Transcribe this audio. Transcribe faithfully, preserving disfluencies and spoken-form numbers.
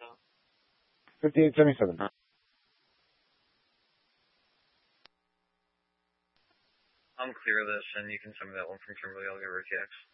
fifty-eight seventy-seven. I'm clear of this, and you can send me that one from Kimberly. I'll give her a T X.